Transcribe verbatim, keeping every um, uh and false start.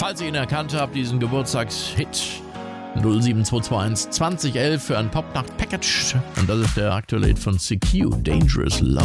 falls ihr ihn erkannt habt, diesen Geburtstagshit null sieben zwei zwei eins zwanzig elf für ein Popnacht-Package. Und das ist der aktuelle Hit von C Q, Dangerous Love.